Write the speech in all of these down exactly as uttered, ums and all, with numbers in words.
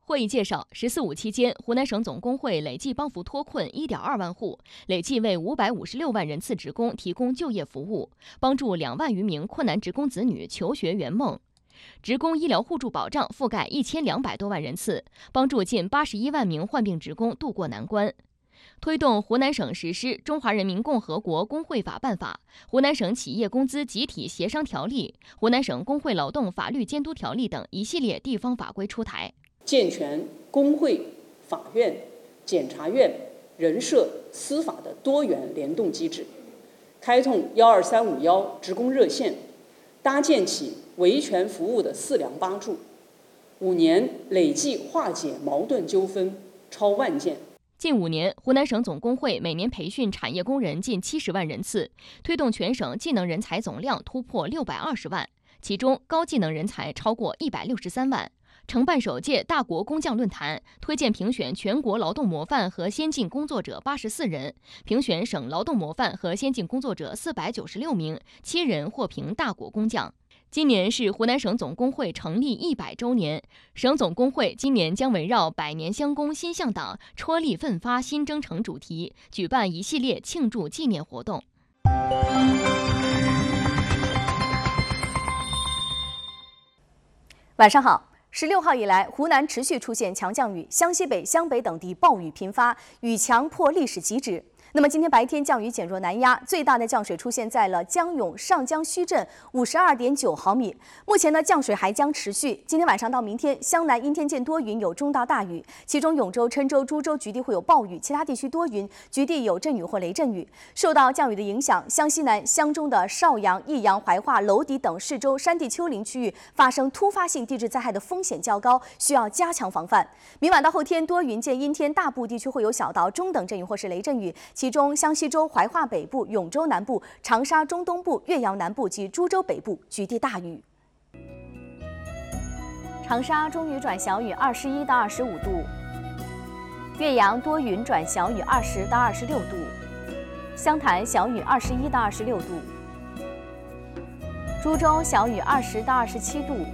会议介绍，“十四五”期间，湖南省总工会累计帮扶脱困一点二万户，累计为五百五十六万人次职工提供就业服务，帮助两万余名困难职工子女求学圆梦。职工医疗互助保障覆盖一千两百多万人次，帮助近八十一万名患病职工渡过难关。推动湖南省实施《中华人民共和国工会法办法》、湖南省企业工资集体协商条例、湖南省工会劳动法律监督条例等一系列地方法规出台， 健全工会、法院、检察院、人社、司法的多元联动机制，开通幺二三五幺职工热线，搭建起维权服务的四梁八柱，五年累计化解矛盾纠纷超万件。 近五年，湖南省总工会每年培训产业工人近七十万人次，推动全省技能人才总量突破六百二十万，其中高技能人才超过一百六十三万。承办首届大国工匠论坛，推荐评选全国劳动模范和先进工作者八十四人，评选省劳动模范和先进工作者四百九十六名，七人获评大国工匠。今年是湖南省总工会成立一百周年，省总工会今年将围绕“百年相公新向党，踔厉奋发新征程”主题，举办一系列庆祝纪念活动。 晚上好。十六号以来，湖南持续出现强降雨，湘西北、湘北等地暴雨频发，雨强破历史极值。那么今天白天降雨减弱南压，最大的降水出现在了江永上江墟镇五十二点九毫米。目前呢，降水还将持续。今天晚上到明天，湘南阴天见多云，有中到大雨，其中永州、郴州、株洲局地会有暴雨，其他地区多云，局地有阵雨或雷阵雨。受到降雨的影响，湘西南、湘中的邵阳、益阳、怀化、娄底等市州山地丘陵区域发生突发性地质灾害的风险较高，需要加强防范。明晚到后天多云见阴天，大部地区会有小到中等阵雨或是雷阵雨。其中湘西州、怀化北部、永州南部、长沙中东部、岳阳南部及株洲北部局地大雨。长沙中雨转小雨，二十一到二十五度；岳阳多云转小雨，二十到二十六度；湘潭小雨，二十一到二十六度；株洲小雨，二十到二十七度；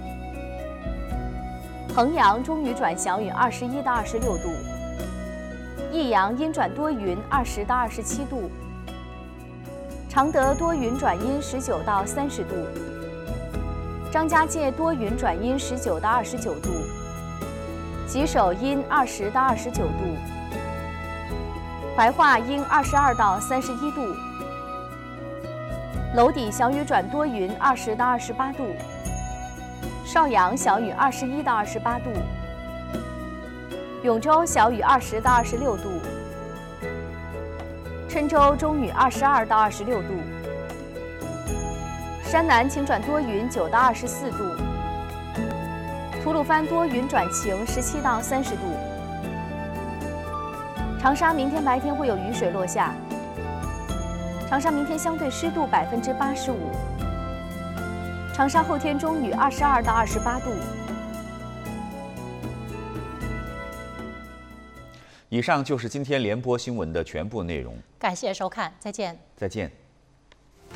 衡阳中雨转小雨，二十一到二十六度；益阳阴转多云，二十到二十七度；常德多云转阴，十九到三十度；张家界多云转阴，十九到二十九度；吉首阴，二十到二十九度；怀化阴，二十二到三十一度；娄底小雨转多云，二十到二十八度；邵阳小雨，二十一到二十八度；永州小雨，二十到二十六度；郴州中雨，二十二到二十六度；山南晴转多云，九到二十四度；吐鲁番多云转晴，十七到三十度；长沙明天白天会有雨水落下；长沙明天相对湿度百分之八十五；长沙后天中雨，二十二到二十八度。 以上就是今天联播新闻的全部内容， 感谢收看，再见。 再见。